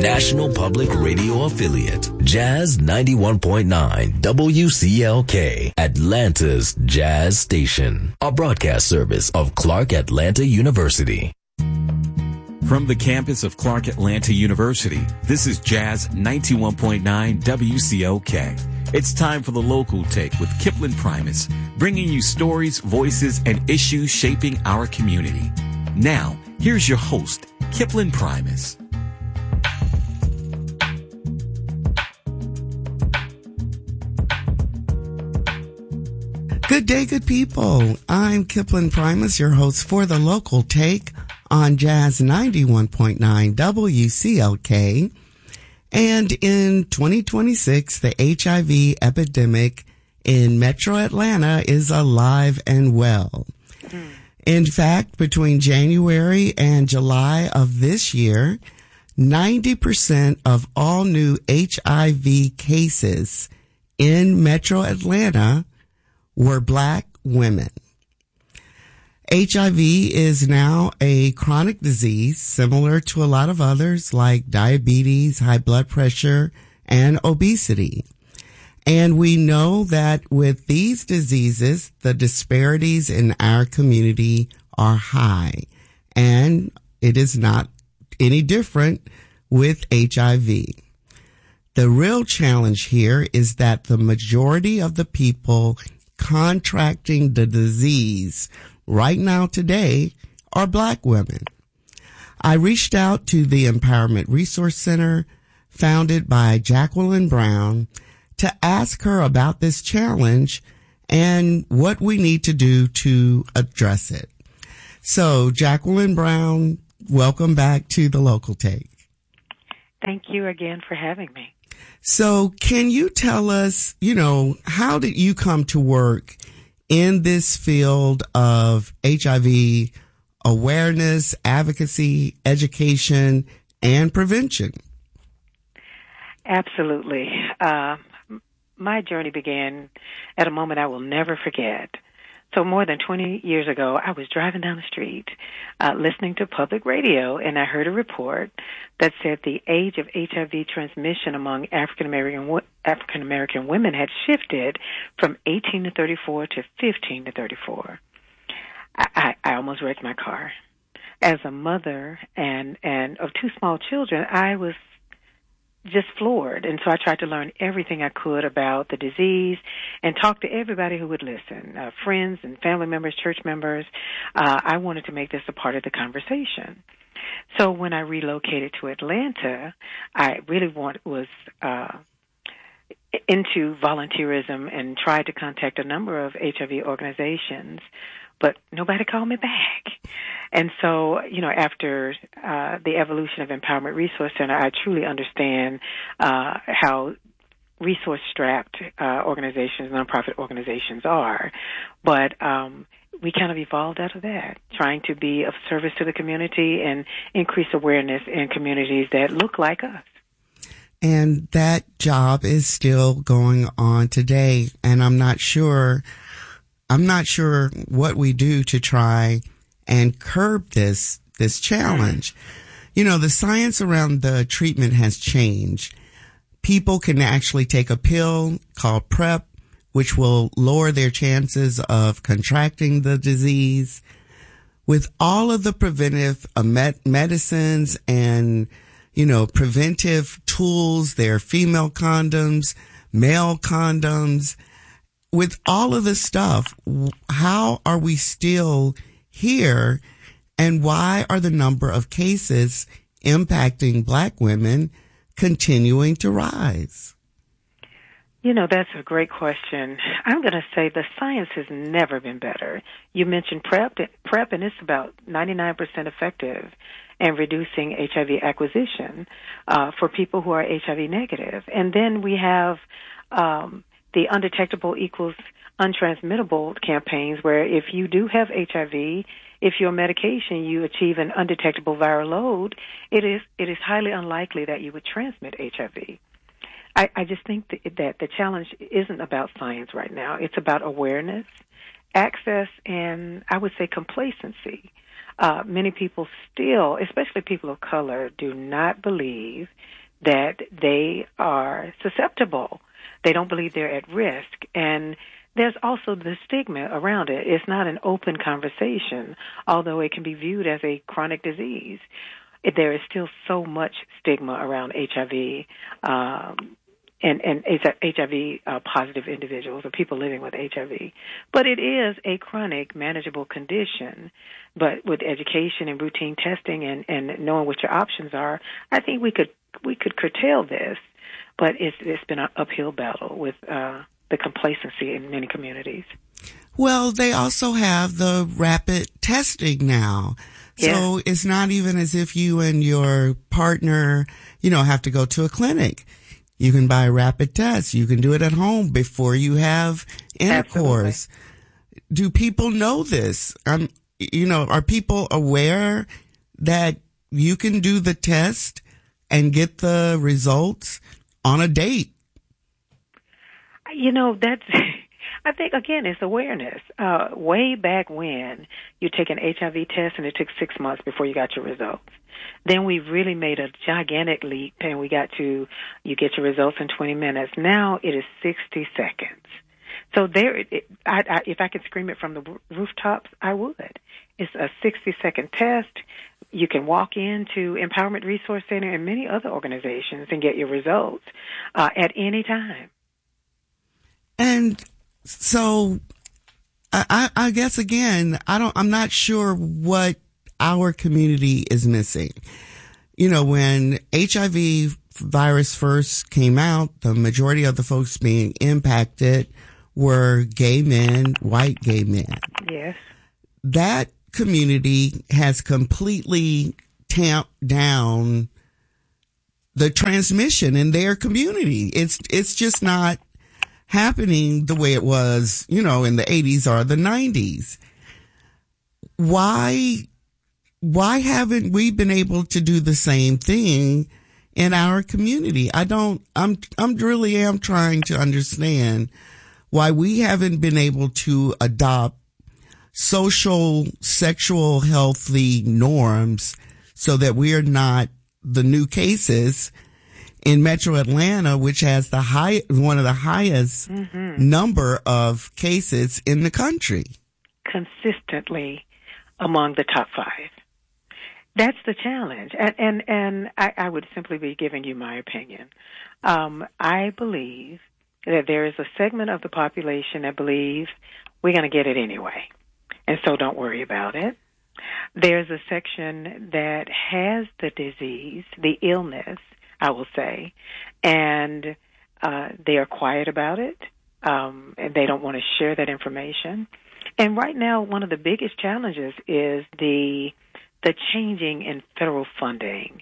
National Public Radio affiliate, Jazz 91.9 WCLK, Atlanta's Jazz Station, a broadcast service of Clark Atlanta University. From the campus of Clark Atlanta University, this is Jazz 91.9 WCLK. It's time for the Local Take with Kipling Primus, bringing you stories, voices, and issues shaping our community. Now, here's your host, Kipling Primus. Good day, good people. I'm Kipling Primus, your host for the Local Take on Jazz 91.9 WCLK. And in 2026, the HIV epidemic in Metro Atlanta is alive and well. In fact, between January and July of this year, 90% of all new HIV cases in Metro Atlanta were Black women. HIV is now a chronic disease similar to a lot of others like diabetes, high blood pressure, and obesity. And we know that with these diseases, the disparities in our community are high. And it is not any different with HIV. The real challenge here is that the majority of the people contracting the disease right now today are Black women. I reached out to the Empowerment Resource Center, founded by Jacqueline Brown, to ask her about this challenge and what we need to do to address it. So, Jacqueline Brown, welcome back to the Local Take. Thank you again for having me. So, can you tell us, how did you come to work in this field of HIV awareness, advocacy, education, and prevention? Absolutely. My journey began at a moment I will never forget. So more than 20 years ago, I was driving down the street, listening to public radio, and I heard a report that said the age of HIV transmission among African American women had shifted from 18 to 34 to 15 to 34. I almost wrecked my car. As a mother and of two small children, I was just floored. And so I tried to learn everything I could about the disease and talk to everybody who would listen, friends and family members, church members. I wanted to make this a part of the conversation. So when I relocated to Atlanta, I really was into volunteerism and tried to contact a number of HIV organizations, but nobody called me back. And so, after the evolution of Empowerment Resource Center, I truly understand how resource-strapped organizations, nonprofit organizations are. But we kind of evolved out of that, trying to be of service to the community and increase awareness in communities that look like us. And that job is still going on today. And I'm not sure what we do to try and curb this challenge. The science around the treatment has changed. People can actually take a pill called PrEP, which will lower their chances of contracting the disease. With all of the preventive medicines and, preventive tools, there are female condoms, male condoms. With all of this stuff, how are we still here, and why are the number of cases impacting Black women continuing to rise? That's a great question. I'm going to say the science has never been better. You mentioned PrEP, and it's about 99% effective in reducing HIV acquisition for people who are HIV negative. And then we have the undetectable equals untransmittable campaigns, where if you do have HIV, if your medication you achieve an undetectable viral load, it is highly unlikely that you would transmit HIV. I just think that the challenge isn't about science right now. It's about awareness, access, and I would say complacency. many people still, especially people of color, do not believe that they are susceptible. They don't believe they're at risk. And there's also the stigma around it. It's not an open conversation, although it can be viewed as a chronic disease. There is still so much stigma around HIV and HIV positive individuals or people living with HIV. But it is a chronic, manageable condition. But with education and routine testing and knowing what your options are, I think we could curtail this. But it's been an uphill battle with the complacency in many communities. Well, they also have the rapid testing now. So it's not even as if you and your partner, have to go to a clinic. You can buy a rapid test. You can do it at home before you have intercourse. Absolutely. Do people know this? Are people aware that you can do the test and get the results on a date? I think, again, it's awareness. Way back when you take an HIV test and it took 6 months before you got your results. Then we really made a gigantic leap and you get your results in 20 minutes. Now it is 60 seconds. So if I could scream it from the rooftops, I would. It's a 60-second test. You can walk into Empowerment Resource Center and many other organizations and get your results at any time. And so I guess, again, I'm not sure what our community is missing. When HIV virus first came out, the majority of the folks being impacted were gay men, white gay men. Yes. That community has completely tamped down the transmission in their community. It's just not happening the way it was, in the 80s or the 90s. Why haven't we been able to do the same thing in our community? I'm really trying to understand why we haven't been able to adopt social, sexual, healthy norms so that we are not the new cases in Metro Atlanta, which has one of the highest number of cases in the country. Consistently among the top 5. That's the challenge. And I would simply be giving you my opinion. I believe that there is a segment of the population that believes we're going to get it anyway, and so don't worry about it. There's a section that has the disease, the illness, I will say, and they are quiet about it, and they don't want to share that information. And right now, one of the biggest challenges is the changing in federal funding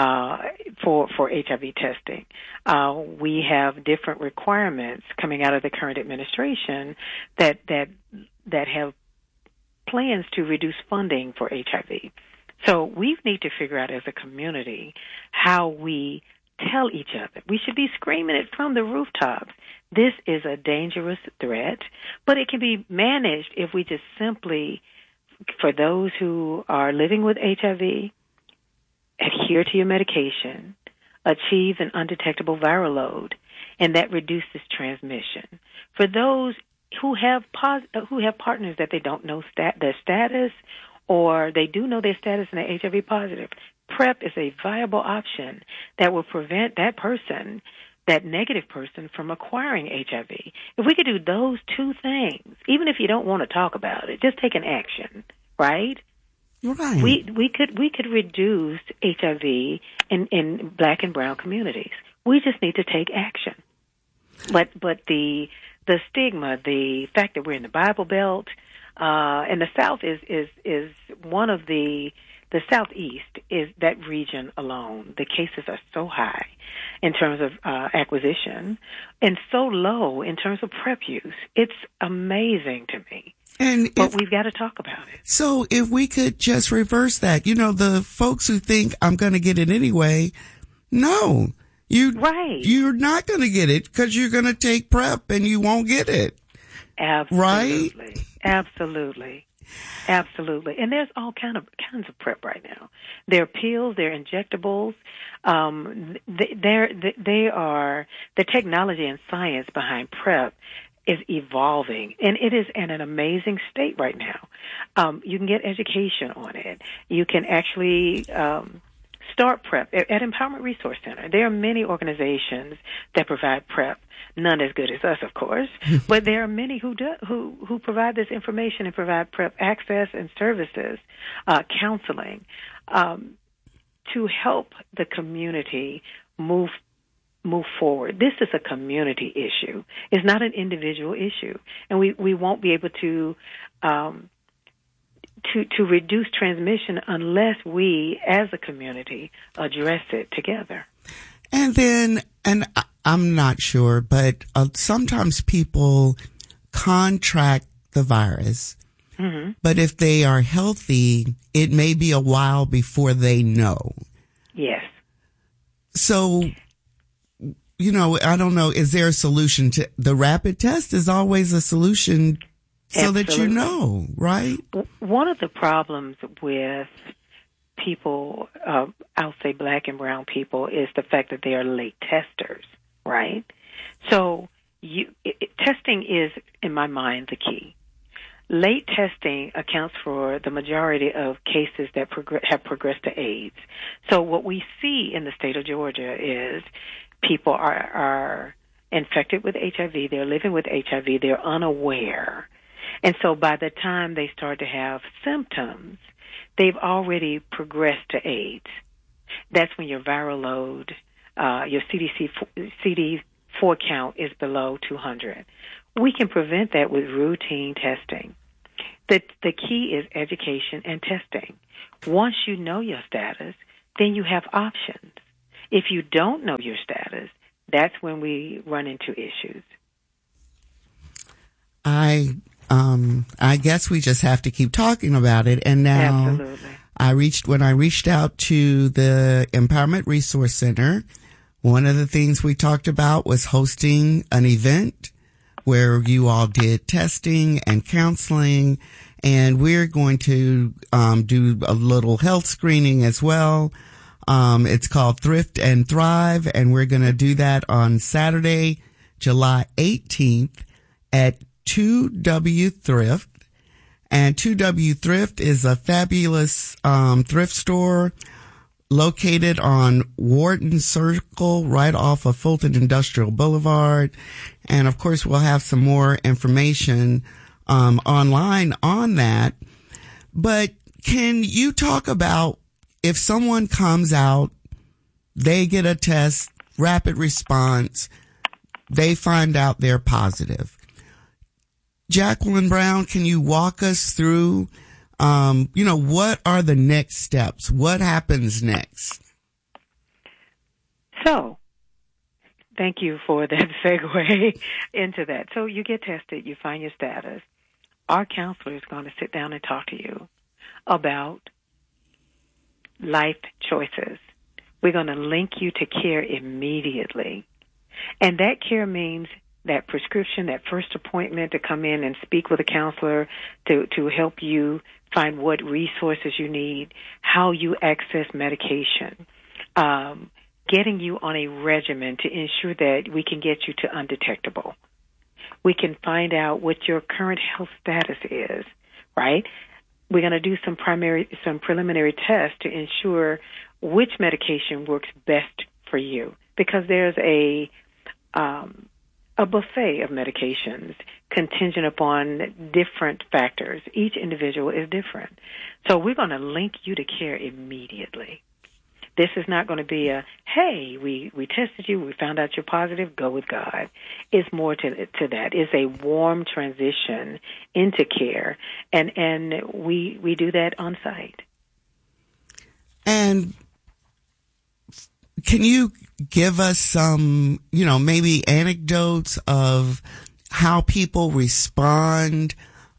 for HIV testing. We have different requirements coming out of the current administration that have plans to reduce funding for HIV. So we need to figure out as a community how we tell each other. We should be screaming it from the rooftops. This is a dangerous threat, but it can be managed if we just simply, for those who are living with HIV, adhere to your medication, achieve an undetectable viral load, and that reduces transmission. For those who have partners that they don't know their status, or they do know their status and they're HIV positive, PrEP is a viable option that will prevent that person, that negative person, from acquiring HIV. If we could do those two things, even if you don't want to talk about it, just take an action, right? Right. We could reduce HIV in Black and brown communities. We just need to take action. But the stigma, the fact that we're in the Bible Belt, and the South is one of the Southeast is that region alone. The cases are so high in terms of acquisition and so low in terms of PrEP use. It's amazing to me. But we've got to talk about it. So if we could just reverse that, the folks who think I'm going to get it anyway, no, you're not going to get it because you're going to take PrEP and you won't get it. Absolutely. Right? Absolutely. Absolutely. And there's all kinds of PrEP right now. There are pills, there are injectables. The technology and science behind PrEP is evolving, and it is in an amazing state right now. You can get education on it. You can actually start PrEP at Empowerment Resource Center. There are many organizations that provide PrEP. None as good as us, of course, but there are many who provide this information and provide PrEP access and services, counseling, to help the community move forward. This is a community issue. It's not an individual issue, and we won't be able to reduce transmission unless we, as a community, address it together. And I'm not sure, but sometimes people contract the virus, mm-hmm. but if they are healthy, it may be a while before they know. Yes. So, I don't know, is there a solution to the rapid test? Is always a solution so Absolutely. That you know, right? One of the problems with people, I'll say black and brown people, is the fact that they are late testers, right? So testing is, in my mind, the key. Late testing accounts for the majority of cases that have progressed to AIDS. So what we see in the state of Georgia is people are infected with HIV, they're living with HIV, they're unaware. And so by the time they start to have symptoms, they've already progressed to AIDS. That's when your viral load, your CD4 count is below 200. We can prevent that with routine testing. The key is education and testing. Once you know your status, then you have options. If you don't know your status, that's when we run into issues. I guess we just have to keep talking about it. And now Absolutely. When I reached out to the Empowerment Resource Center, one of the things we talked about was hosting an event where you all did testing and counseling, and we're going to do a little health screening as well. It's called Thrift and Thrive, and we're going to do that on Saturday, July 18th at 2W Thrift. And 2W Thrift is a fabulous thrift store located on Wharton Circle, right off of Fulton Industrial Boulevard. And of course, we'll have some more information online on that. But can you talk about if someone comes out, they get a test, rapid response, they find out they're positive? Jacqueline Brown, can you walk us through, what are the next steps? What happens next? So, thank you for that segue into that. So you get tested, you find your status. Our counselor is going to sit down and talk to you about life choices. We're going to link you to care immediately. And that care means that prescription, that first appointment to come in and speak with a counselor to help you find what resources you need, how you access medication, getting you on a regimen to ensure that we can get you to undetectable. We can find out what your current health status is, right? We're going to do some preliminary tests to ensure which medication works best for you, because there's a buffet of medications contingent upon different factors. Each individual is different. So we're going to link you to care immediately. This is not going to be a, hey, we tested you, we found out you're positive, go with God. It's more to that. It's a warm transition into care, and we do that on site. And can you give us some, maybe anecdotes of how people respond?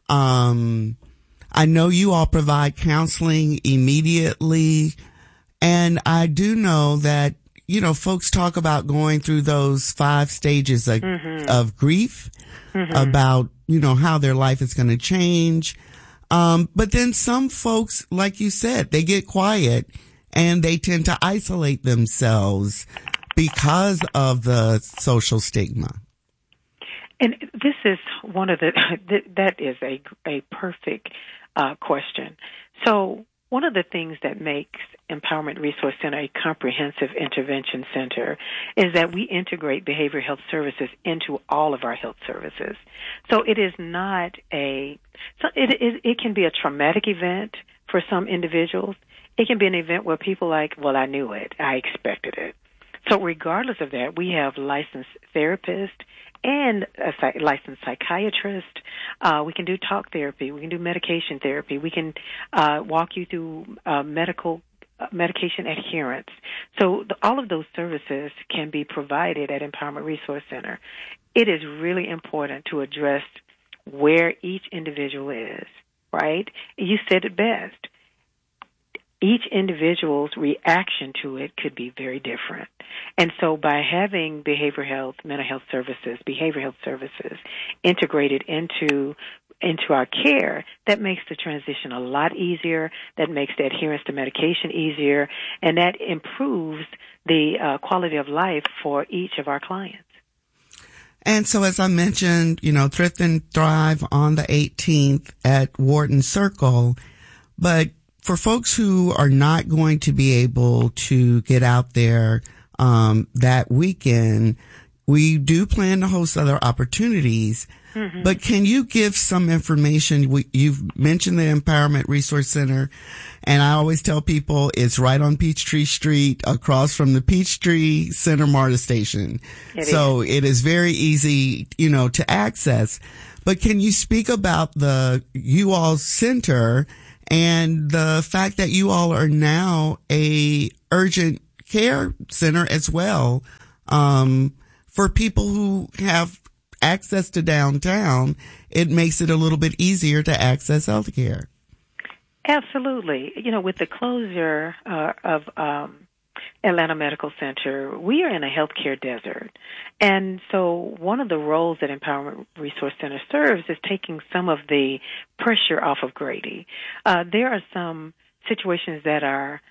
I know you all provide counseling immediately, and I do know that, folks talk about going through those 5 stages of grief, about, how their life is going to change. But then some folks, like you said, they get quiet and they tend to isolate themselves because of the social stigma. And this is one of that is a perfect question. So one of the things that makes Empowerment Resource Center a comprehensive intervention center is that we integrate behavioral health services into all of our health services. So it is not it can be a traumatic event for some individuals. It can be an event where people like, well, I knew it, I expected it. So regardless of that, we have licensed therapists and a licensed psychiatrist. We can do talk therapy. We can do medication therapy. We can walk you through medication adherence. So all of those services can be provided at Empowerment Resource Center. It is really important to address where each individual is, right? You said it best. Each individual's reaction to it could be very different. And so by having behavioral health, mental health services, behavioral health services integrated into our care, that makes the transition a lot easier, that makes the adherence to medication easier, and that improves the quality of life for each of our clients. And so as I mentioned, Thrift and Thrive on the 18th at Wharton Circle, but for folks who are not going to be able to get out there that weekend, we do plan to host other opportunities. Mm-hmm. But can you give some information? You've mentioned the Empowerment Resource Center, and I always tell people it's right on Peachtree Street, across from the Peachtree Center MARTA station. It is very easy, to access. But can you speak about the UAll Center and the fact that you all are now a urgent care center as well, for people who have access to downtown? It makes it a little bit easier to access health care. Absolutely. With the closure of Atlanta Medical Center, we are in a healthcare desert. And so one of the roles that Empowerment Resource Center serves is taking some of the pressure off of Grady. There are some situations that are